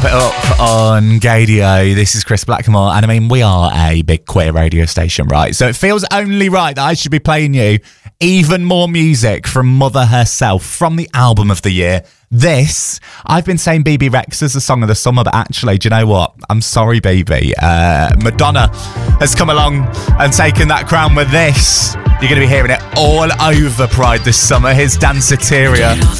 it up on Gadio. This is Chris Blackmore, and I mean, we are a big queer radio station, right? So it feels only right that I should be playing you even more music from Mother herself, from the album of the year. This, I've been saying BB Rex is the song of the summer, but actually, do you know what? I'm sorry, BB. Madonna has come along and taken that crown with this. You're going to be hearing it all over Pride this summer. Here's Danceteria.